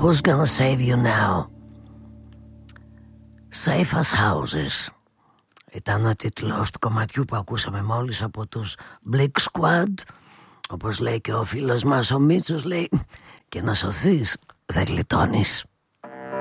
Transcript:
Who's gonna save you now? Safe as houses ήταν ο τίτλος του κομματιού που ακούσαμε μόλις από τους Blick Squad. Όπως λέει και ο φίλος μας ο Μίτσος, λέει, και να σωθείς δεν γλιτώνεις.